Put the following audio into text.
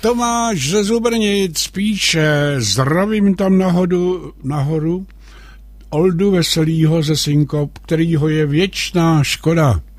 Tomáš ze Zubrnic píše, zdravím tam nahoru Oldu Veselýho ze Synkop, kterýho je věčná škoda.